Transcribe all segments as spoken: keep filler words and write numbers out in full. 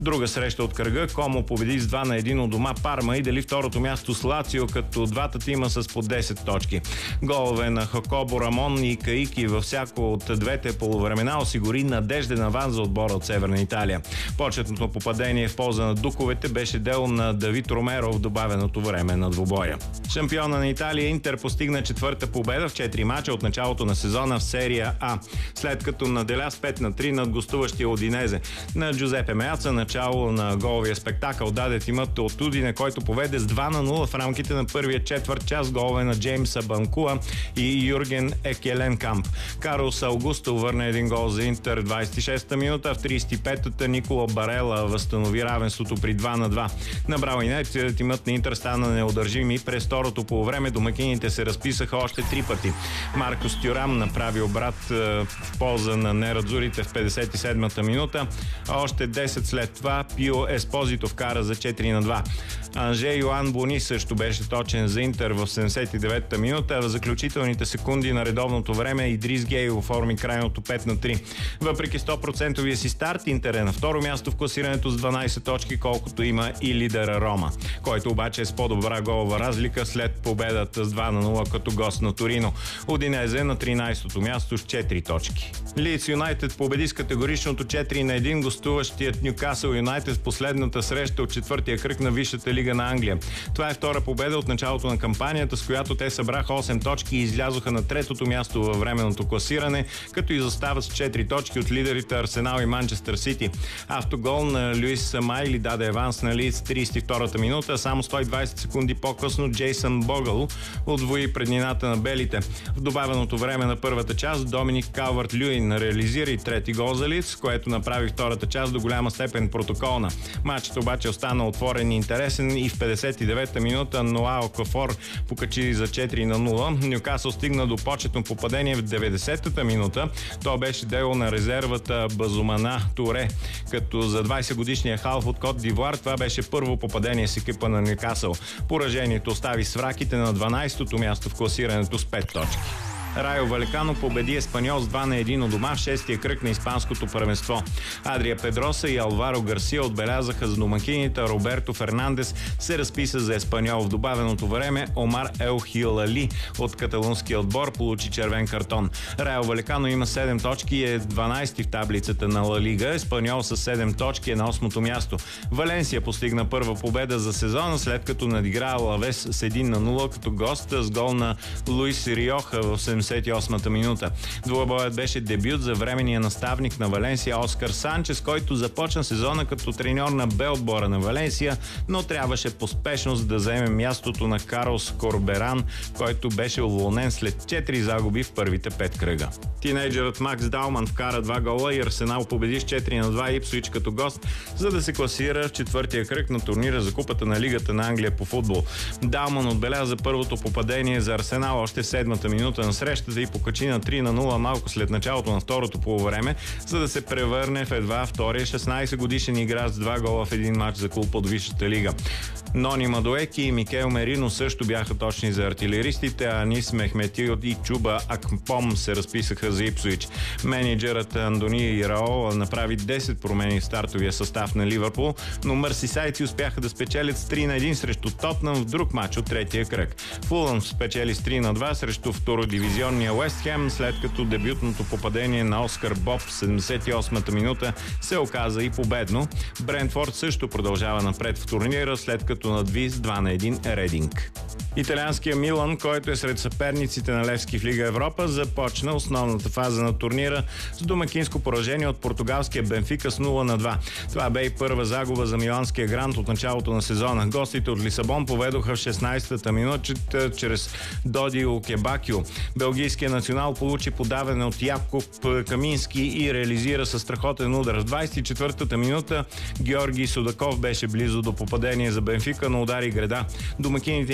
Друга среща от кръга. Комо победи с два на едно у дома Парма и дели второто място с Лацио, като двата тима с по десет точки. Голове на Хакобо, Рамон и Каики във всяко от двете полувремена осигури надежден аванс за отбора от Северна Италия. Почетното попадение в полза на дуковете беше дело на Давид Ромеро в добавеното време на двубоя. Шампиона на Италия Интер постигна четвърта победа в четири мача от началото на сезона в серия А, след като наделя с пет на три над гостуващия Удинезе. На Джузепе Меаца начало на головия спектакъл даде тимът от Удине, който поведе с два на нула в рамките на първия четвърт час. Голове на Джеймса Банкуа и Юрген Екеленкамп. Карлос Аугусто върна един гол за Интер в двадесет и шеста минута, в тридесет и петата Никола Барела възстанови равенството при два на два. Набрал инерция, тимът на Интер стана неудържим и през второто полувреме домакините се разписаха още три пъти. Маркос Тюрам направи обрат в полза на нерадзурите в петдесет и седмата минута, а още десет след това Пио Еспозито вкара за четири на два. Анже Йоан Бони също беше точен за Интер в седемдесет и деветата минута, а в заключителните секунди на редовното време Идрис Гей оформи крайното пет на три. Въпреки сто процентовия си старт, Интер е на второ място в класирането с дванадесет точки, колкото има и лидера Рома, който обаче е с по-добра голова разлика след победата с два на нула като гост на Торино. Удинезе на тринадесето място с четири точки. Лийдс Юнайтед победи с категоричното четири на едно гостуващият Нюкасъл Юнайтед в последната среща от четвъртия кръг на Висшата лига на Англия. Това е втора победа от началото на кампанията, с която те събраха осем точки и излязоха на третото място във временното класиране, като изостават с четири точки от лидерите Арсенал и Манчестър Сити. Автогол на Луис Майли даде аванс на Лийдс в тридесет и втората минута, само сто и двадесет секунди по-късно Джейсън Богъл удвои преднината на белите. В добавеното време на първата част Доминик Калвърт-Люин реализира и трети гол за Лийдс, което направи втората част до голяма степен протоколна. Матчът обаче остана отворен и интересен и в петдесет и девета минута Ноа Окафор покачи за четири на нула. Нюкасъл стигна до почетно попадение в деветдесетата минута. То беше дело на резервата Базумана Туре, като за двадесет годишния халф от Кот д'Ивуар това беше първо попадение с екипа на Нюкасъл. Поражението остави свраките на дванадесетото място в класирането с пет точки. Райо Валекано победи Еспаньол с два на едно у дома в шестия кръг на испанското първенство. Адрия Педроса и Алваро Гарсия отбелязаха за домакините, Роберто Фернандес се разписа за Еспаньол в добавеното време. Омар Ел Хилали от каталунския отбор получи червен картон. Райо Валекано има седем точки и е дванадесети в таблицата на Ла Лига. Еспаньол с седем точки е на осмото място. Валенсия постигна първа победа за сезона, след като надигра Алавес с едно на нула като гост с гол на Луис Риоха в седемдесет и осмата минута. Двубоят беше дебют за временния наставник на Валенсия Оскар Санчес, който започна сезона като треньор на Б отбора на Валенсия, но трябваше по спешност да заеме мястото на Карлос Корберан, който беше уволнен след четири загуби в първите пет кръга. Тинейджерът Макс Дауман вкара два гола и Арсенал победи с четири на два Ипсуич като гост, за да се класира в четвъртия кръг на турнира за Купата на Лигата на Англия по футбол. Дауман отбеляза първото попадение за Арсенал още в седмата минута на срещата и покачи на три на нула малко след началото на второто полувреме, за да се превърне в едва втория шестнадесет годишен играч с два гола в един матч за клуб от Висшата лига. Нони Мадуеки и Микел Мерино също бяха точни за артилеристите, а Анис Мехмети и Чуба Акмпом се разписаха за Ипсуич. Менеджерът Андони Ираола направи десет промени в стартовия състав на Ливърпул, но мърсисайци успяха да спечелят с три на едно срещу Тотнъм в друг матч от третия кръг. Фулъм спечели с три на два срещу втородивизионния Уест Хем, след като дебютното попадение на Оскар Боб в седемдесет и осмата минута се оказа и победно. Брентфорд също продължава напред в турнира, след като надви с два на едно Рединг. Италианския Милан, който е сред съперниците на Левски в Лига Европа, започна основната фаза на турнира с домакинско поражение от португалския Бенфика с нула на два. Това бе и първа загуба за миланския грант от началото на сезона. Гостите от Лисабон поведоха в шестнадесетата минута чрез Доди Окебакио. Белгийският национал получи подаване от Якоб Камински и реализира със страхотен удар. В двадесет и четвъртата минута Георги Судаков беше близо до попадение за Бенфика, но удари греда. Домакините имаха пред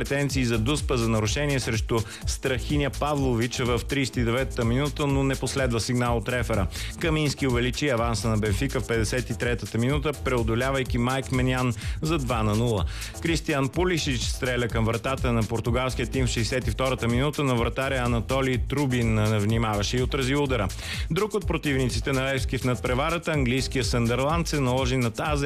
претенции за дуспа за нарушение срещу Страхиня Павлович в тридесет и деветата минута, но не последва сигнал от рефера. Камински увеличи аванса на Бенфика в петдесет и третата минута, преодолявайки Майк Менян за два на нула. Кристиан Пулишич стреля към вратата на португалския тим в шейсет и втората минута, но вратаря Анатолий Трубин внимаваше и отрази удара. Друг от противниците на Левски в надпреварата, английския Съндърланд, се наложи на тази